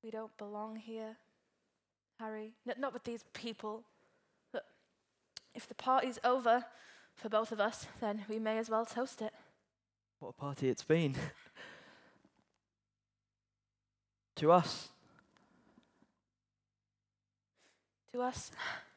We don't belong here, Harry. Not with these people. But if the party's over for both of us, then we may as well toast it. What a party it's been. To us. To us.